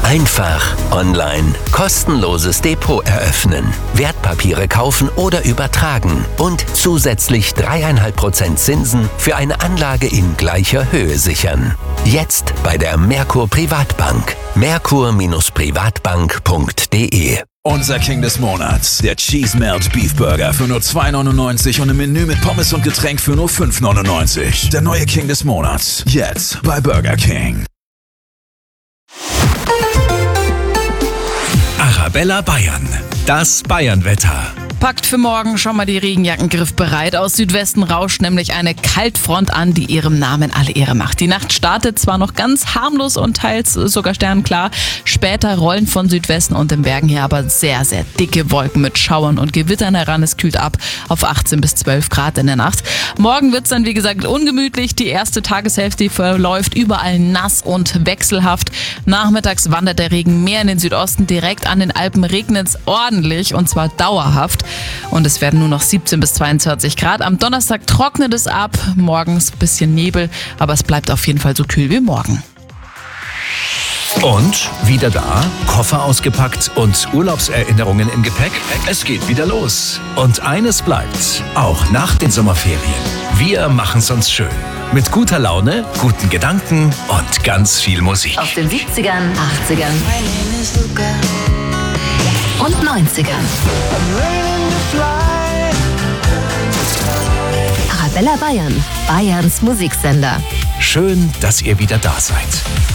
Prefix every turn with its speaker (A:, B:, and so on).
A: Einfach online kostenloses Depot eröffnen, Wertpapiere kaufen oder übertragen und zusätzlich 3,5% Zinsen für eine Anlage in gleicher Höhe sichern. Jetzt bei der Merkur Privatbank. Merkur-Privatbank.de.
B: Unser King des Monats, der Cheese Melt Beef Burger für nur 2,99 und im Menü mit Pommes und Getränk für nur 5,99. Der neue King des Monats, jetzt bei Burger King.
C: Arabella Bayern, das Bayernwetter.
D: Packt für morgen schon mal die Regenjacken griffbereit. Aus Südwesten rauscht nämlich eine Kaltfront an, die ihrem Namen alle Ehre macht. Die Nacht startet zwar noch ganz harmlos und teils sogar sternenklar. Später rollen von Südwesten und den Bergen her aber sehr, sehr dicke Wolken mit Schauern und Gewittern heran. Es kühlt ab auf 18 bis 12 Grad in der Nacht. Morgen wird es dann, wie gesagt, ungemütlich. Die erste Tageshälfte verläuft überall nass und wechselhaft. Nachmittags wandert der Regen mehr in den Südosten. Direkt an den Alpen regnet es ordentlich und zwar dauerhaft. Und es werden nur noch 17 bis 22 Grad. Am Donnerstag trocknet es ab, morgens ein bisschen Nebel, aber es bleibt auf jeden Fall so kühl wie morgen.
C: Und wieder da, Koffer ausgepackt und Urlaubserinnerungen im Gepäck? Es geht wieder los. Und eines bleibt, auch nach den Sommerferien. Wir machen's uns schön. Mit guter Laune, guten Gedanken und ganz viel Musik.
E: Aus den 70ern, 80ern und 90ern. Arabella Bayern, Bayerns Musiksender.
C: Schön, dass ihr wieder da seid.